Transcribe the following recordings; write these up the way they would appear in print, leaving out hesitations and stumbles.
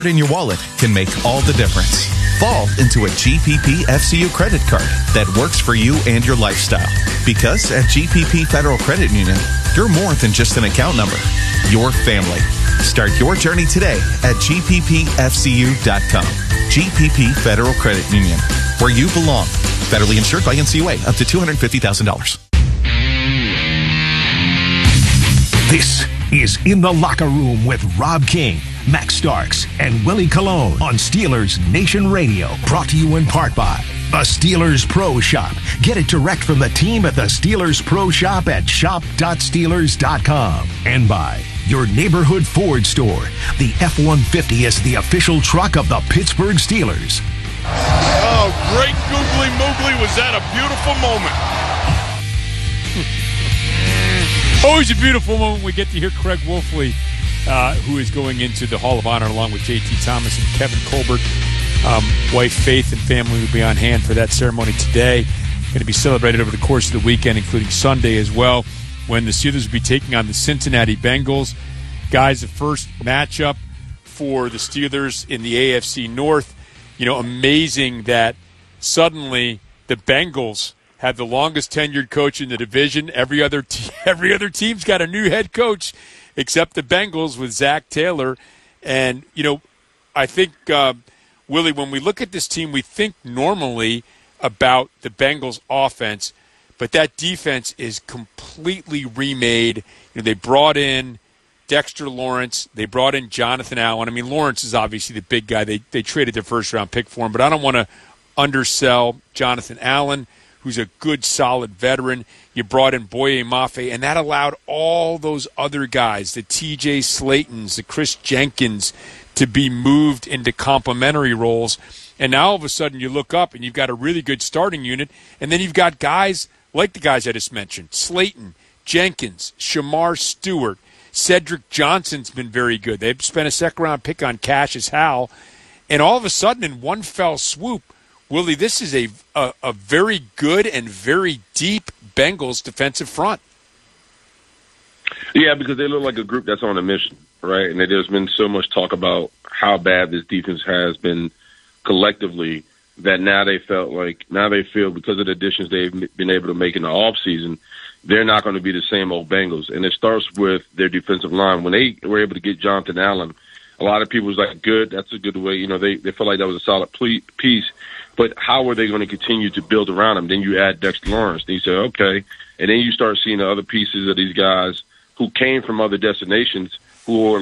in your wallet can make all the difference. Fall into a GPP FCU credit card that works for you and your lifestyle. Because at GPP Federal Credit Union, you're more than just an account number. Your family. Start your journey today at gppfcu.com. GPP Federal Credit Union, where you belong. Federally insured by NCUA, up to $250,000. This is In the Locker Room with Rob King, Max Starks, and Willie Colon on Steelers Nation Radio. Brought to you in part by the Steelers Pro Shop. Get it direct from the team at the Steelers Pro Shop at shop.steelers.com. And by your neighborhood Ford store. The F-150 is the official truck of the Pittsburgh Steelers. Oh, great googly moogly. Was that a beautiful moment? Always a beautiful moment. We get to hear Craig Wolfley, who is going into the Hall of Honor along with J.T. Thomas and Kevin Colbert. Wife Faith and family will be on hand for that ceremony today. Going to be celebrated over the course of the weekend, including Sunday as well, when the Steelers will be taking on the Cincinnati Bengals. Guys, the first matchup for the Steelers in the AFC North. You know, amazing that suddenly the Bengals have the longest tenured coach in the division. Every other team's got a new head coach except the Bengals with Zach Taylor. And, you know, I think, Willie, when we look at this team, we think normally about the Bengals offense, but that defense is completely remade. You know, they brought in Dexter Lawrence. They brought in Jonathan Allen. I mean, Lawrence is obviously the big guy. They traded their first-round pick for him, but I don't want to undersell Jonathan Allen, who's a good, solid veteran. You brought in Boye Mafe, and that allowed all those other guys, the T.J. Slaytons, the Chris Jenkins, to be moved into complementary roles. And now all of a sudden you look up and you've got a really good starting unit, and then you've got guys like the guys I just mentioned, Slayton, Jenkins, Shamar Stewart. Cedric Johnson's been very good. They've spent a second-round pick on Cassius Howell. And all of a sudden, in one fell swoop, Willie, this is a very good and very deep Bengals defensive front. Yeah, because they look like a group that's on a mission, right? And there's been so much talk about how bad this defense has been collectively that now they feel because of the additions they've been able to make in the offseason, they're not going to be the same old Bengals. And it starts with their defensive line. When they were able to get Jonathan Allen, a lot of people was like, good, that's a good way. You know, they felt like that was a solid piece. But how are they going to continue to build around him? Then you add Dexter Lawrence. Then you say, okay. And then you start seeing the other pieces of these guys who came from other destinations who are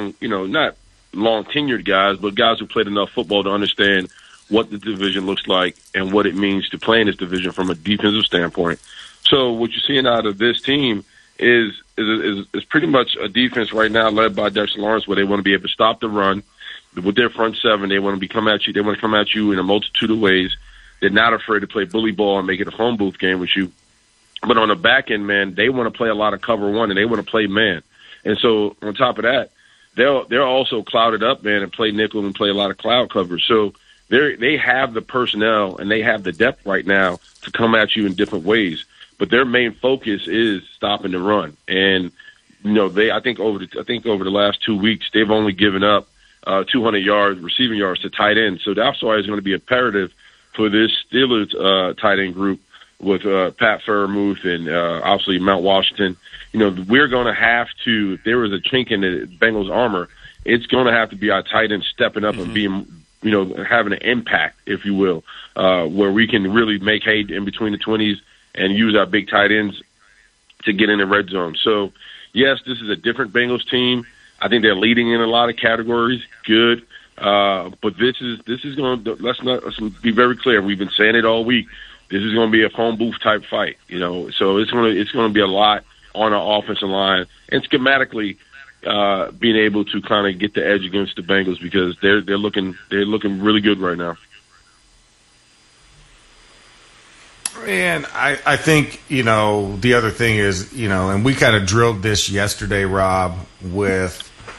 not long-tenured guys, but guys who played enough football to understand what the division looks like and what it means to play in this division from a defensive standpoint. So what you're seeing out of this team is pretty much a defense right now led by Dexter Lawrence, where they want to be able to stop the run. With their front seven, they want to come at you. They want to come at you in a multitude of ways. They're not afraid to play bully ball and make it a phone booth game with you. But on the back end, man, they want to play a lot of cover one, and they want to play man. And so on top of that, they're also clouded up, man, and play nickel and play a lot of cloud cover. So they have the personnel and they have the depth right now to come at you in different ways. But their main focus is stopping the run. And you know, I think over the last 2 weeks, they've only given up 200 yards, receiving yards to tight end. So that's why it's going to be imperative for this Steelers tight end group with Pat Freiermuth and obviously Mount Washington. You know, we're going to have to, if there was a chink in the Bengals armor, it's going to have to be our tight end stepping up and being, you know, having an impact, if you will, where we can really make hay in between the 20s and use our big tight ends to get in the red zone. So, yes, this is a different Bengals team. I think they're leading in a lot of categories. Good. But this is going to, let's be very clear. We've been saying it all week. This is going to be a phone booth type fight, you know. So it's going to be a lot on our offensive line and schematically being able to kind of get the edge against the Bengals because they're looking really good right now. And I think, you know, the other thing is, you know, and we kind of drilled this yesterday, Rob, with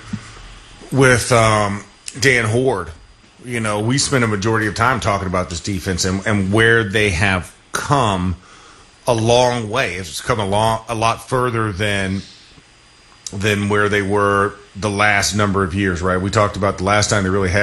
Dan Horde. You know, we spent a majority of time talking about this defense and where they have come a long way. It's come a lot further than where they were the last number of years, right? We talked about the last time they really had